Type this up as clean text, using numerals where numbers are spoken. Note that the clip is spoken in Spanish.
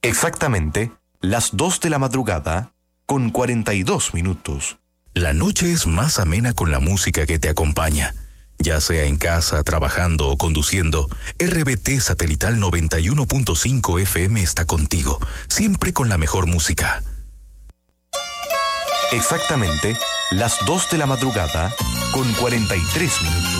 Exactamente las 2 de la madrugada con 42 minutos. La noche es más amena con la música que te acompaña. Ya sea en casa, trabajando o conduciendo, RBT Satelital 91.5 FM está contigo, siempre con la mejor música. Exactamente las 2 de la madrugada con 43 minutos.